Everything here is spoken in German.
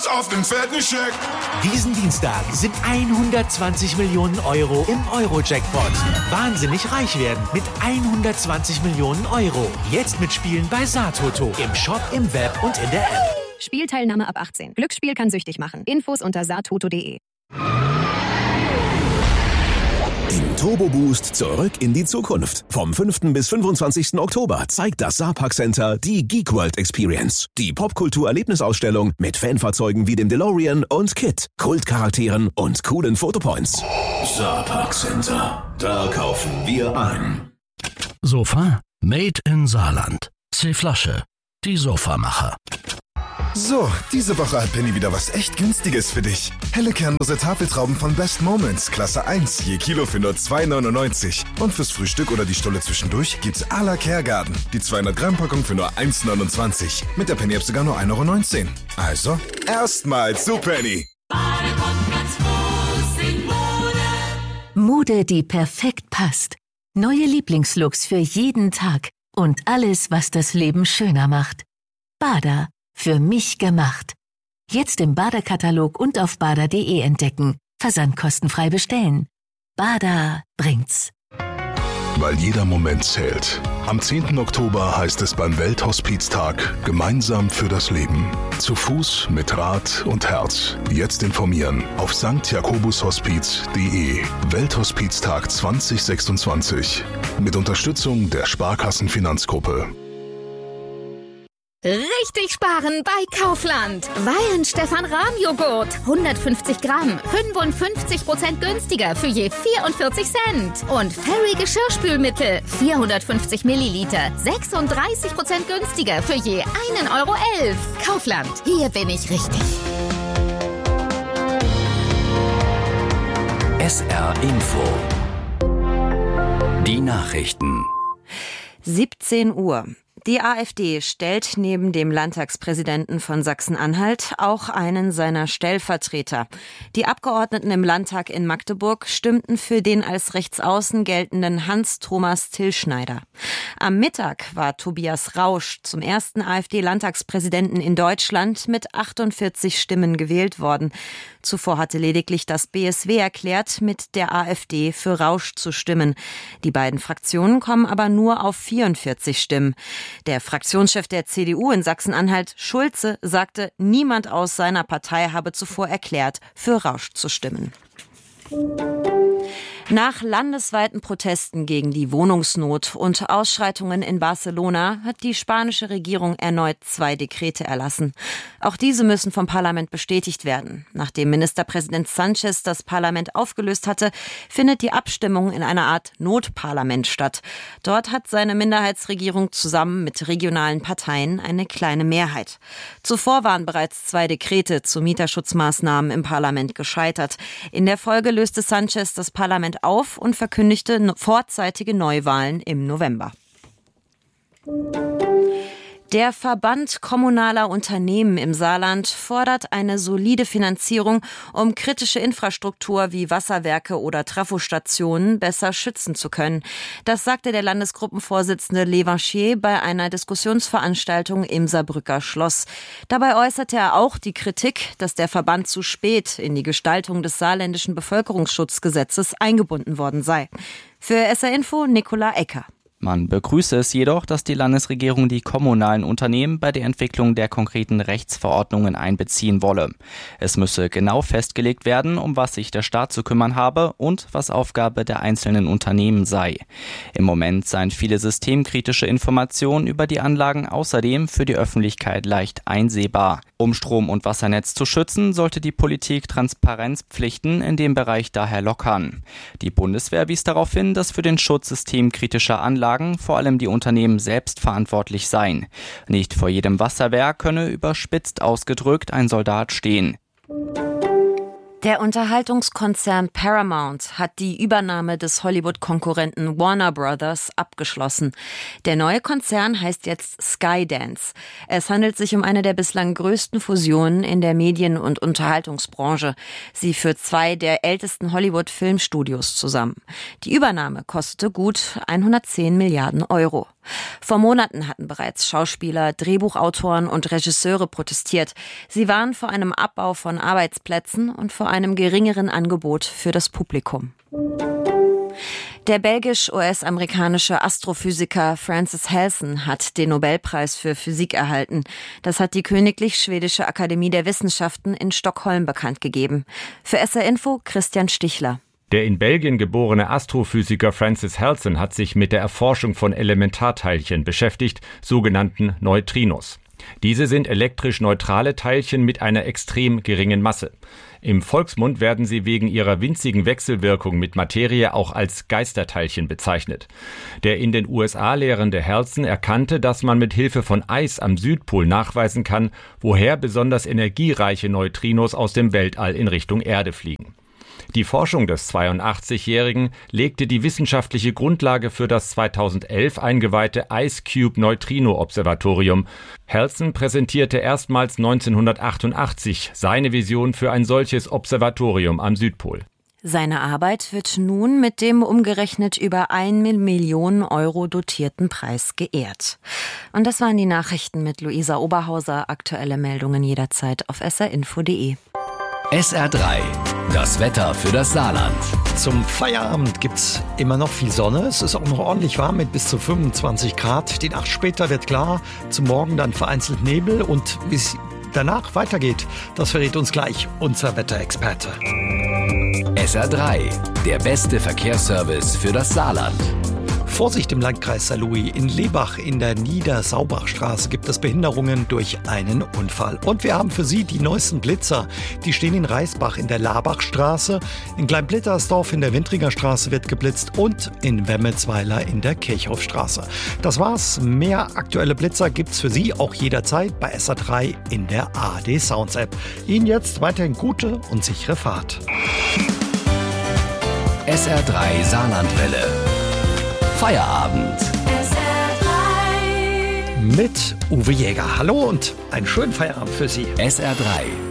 Auf den fetten Scheck. Diesen Dienstag sind 120 Millionen Euro im Euro-Jackpot. Wahnsinnig reich werden mit 120 Millionen Euro. Jetzt mitspielen bei Satoto. Im Shop, im Web und in der App. Spielteilnahme ab 18. Glücksspiel kann süchtig machen. Infos unter satoto.de. Im Turbo Boost zurück in die Zukunft. Vom 5. bis 25. Oktober zeigt das Saarpark Center die Geek World Experience. Die Popkultur-Erlebnisausstellung mit Fanfahrzeugen wie dem DeLorean und KITT, Kultcharakteren und coolen Fotopoints. Saarpark Center. Da kaufen wir ein. Sofa made in Saarland. C-Flasche. Die Sofamacher. So, diese Woche hat Penny wieder was echt Günstiges für dich. Helle kernlose Tafeltrauben von Best Moments, Klasse 1, je Kilo für nur 2,99. Und fürs Frühstück oder die Stulle zwischendurch gibt's à la Kergarten. Die 200-Gramm-Packung für nur 1,29. Mit der Penny-App sogar nur 1,19 €. Also, erstmal zu Penny. Mode, die perfekt passt. Neue Lieblingslooks für jeden Tag. Und alles, was das Leben schöner macht. Bada. Für mich gemacht. Jetzt im Bada-Katalog und auf bada.de entdecken. Versandkostenfrei bestellen. Bada bringt's. Weil jeder Moment zählt. Am 10. Oktober heißt es beim Welthospiztag Gemeinsam für das Leben. Zu Fuß, mit Rad und Herz. Jetzt informieren auf stjakobushospiz.de. Welthospiztag 2026. Mit Unterstützung der Sparkassenfinanzgruppe. Richtig sparen bei Kaufland. Weihen Stefan Rahm Joghurt. 150 Gramm. 55% günstiger für je 44 Cent. Und Fairy Geschirrspülmittel. 450 Milliliter. 36% günstiger für je 1,11 €. Kaufland. Hier bin ich richtig. SR Info. Die Nachrichten. 17 Uhr. Die AfD stellt neben dem Landtagspräsidenten von Sachsen-Anhalt auch einen seiner Stellvertreter. Die Abgeordneten im Landtag in Magdeburg stimmten für den als rechtsaußen geltenden Hans-Thomas Tillschneider. Am Mittag war Tobias Rausch zum ersten AfD-Landtagspräsidenten in Deutschland mit 48 Stimmen gewählt worden. Zuvor hatte lediglich das BSW erklärt, mit der AfD für Rausch zu stimmen. Die beiden Fraktionen kommen aber nur auf 44 Stimmen. Der Fraktionschef der CDU in Sachsen-Anhalt, Schulze, sagte, niemand aus seiner Partei habe zuvor erklärt, für Rausch zu stimmen. Nach landesweiten Protesten gegen die Wohnungsnot und Ausschreitungen in Barcelona hat die spanische Regierung erneut 2 Dekrete erlassen. Auch diese müssen vom Parlament bestätigt werden. Nachdem Ministerpräsident Sánchez das Parlament aufgelöst hatte, findet die Abstimmung in einer Art Notparlament statt. Dort hat seine Minderheitsregierung zusammen mit regionalen Parteien eine kleine Mehrheit. Zuvor waren bereits 2 Dekrete zu Mieterschutzmaßnahmen im Parlament gescheitert. In der Folge löste Sánchez das Parlament auf und verkündigte vorzeitige Neuwahlen im November. Der Verband kommunaler Unternehmen im Saarland fordert eine solide Finanzierung, um kritische Infrastruktur wie Wasserwerke oder Trafostationen besser schützen zu können. Das sagte der Landesgruppenvorsitzende Levanchier bei einer Diskussionsveranstaltung im Saarbrücker Schloss. Dabei äußerte er auch die Kritik, dass der Verband zu spät in die Gestaltung des saarländischen Bevölkerungsschutzgesetzes eingebunden worden sei. Für SR Info Nicola Ecker. Man begrüße es jedoch, dass die Landesregierung die kommunalen Unternehmen bei der Entwicklung der konkreten Rechtsverordnungen einbeziehen wolle. Es müsse genau festgelegt werden, um was sich der Staat zu kümmern habe und was Aufgabe der einzelnen Unternehmen sei. Im Moment seien viele systemkritische Informationen über die Anlagen außerdem für die Öffentlichkeit leicht einsehbar. Um Strom- und Wassernetz zu schützen, sollte die Politik Transparenzpflichten in dem Bereich daher lockern. Die Bundeswehr wies darauf hin, dass für den Schutz systemkritischer Anlagen vor allem die Unternehmen selbst verantwortlich seien. Nicht vor jedem Wasserwerk könne überspitzt ausgedrückt ein Soldat stehen. Der Unterhaltungskonzern Paramount hat die Übernahme des Hollywood-Konkurrenten Warner Brothers abgeschlossen. Der neue Konzern heißt jetzt Skydance. Es handelt sich um eine der bislang größten Fusionen in der Medien- und Unterhaltungsbranche. Sie führt 2 der ältesten Hollywood-Filmstudios zusammen. Die Übernahme kostete gut 110 Milliarden Euro. Vor Monaten hatten bereits Schauspieler, Drehbuchautoren und Regisseure protestiert. Sie warnen vor einem Abbau von Arbeitsplätzen und vor einem geringeren Angebot für das Publikum. Der belgisch-US-amerikanische Astrophysiker Francis Halson hat den Nobelpreis für Physik erhalten. Das hat die Königlich Schwedische Akademie der Wissenschaften in Stockholm bekannt gegeben. Für SR Info Christian Stichler. Der in Belgien geborene Astrophysiker Francis Halson hat sich mit der Erforschung von Elementarteilchen beschäftigt, sogenannten Neutrinos. Diese sind elektrisch neutrale Teilchen mit einer extrem geringen Masse. Im Volksmund werden sie wegen ihrer winzigen Wechselwirkung mit Materie auch als Geisterteilchen bezeichnet. Der in den USA lehrende Halson erkannte, dass man mit Hilfe von Eis am Südpol nachweisen kann, woher besonders energiereiche Neutrinos aus dem Weltall in Richtung Erde fliegen. Die Forschung des 82-Jährigen legte die wissenschaftliche Grundlage für das 2011 eingeweihte IceCube-Neutrino-Observatorium. Halson präsentierte erstmals 1988 seine Vision für ein solches Observatorium am Südpol. Seine Arbeit wird nun mit dem umgerechnet über 1 Million Euro dotierten Preis geehrt. Und das waren die Nachrichten mit Luisa Oberhauser. Aktuelle Meldungen jederzeit auf srinfo.de. SR3, das Wetter für das Saarland. Zum Feierabend gibt's immer noch viel Sonne. Es ist auch noch ordentlich warm mit bis zu 25 Grad. Die Nacht später wird klar, zum Morgen dann vereinzelt Nebel. Und wie es danach weitergeht, das verrät uns gleich unser Wetterexperte. SR3, der beste Verkehrsservice für das Saarland. Vorsicht im Landkreis Saarlouis. In Lebach in der Niedersaubachstraße gibt es Behinderungen durch einen Unfall. Und wir haben für Sie die neuesten Blitzer. Die stehen in Reisbach in der Labachstraße, in Kleinblittersdorf in der Wintringerstraße wird geblitzt und in Wemmelsweiler in der Kirchhofstraße. Das war's. Mehr aktuelle Blitzer gibt's für Sie auch jederzeit bei SR3 in der ARD Sounds App. Ihnen jetzt weiterhin gute und sichere Fahrt. SR3 Saarlandwelle. Feierabend. Mit Uwe Jäger. Hallo und einen schönen Feierabend für Sie. SR3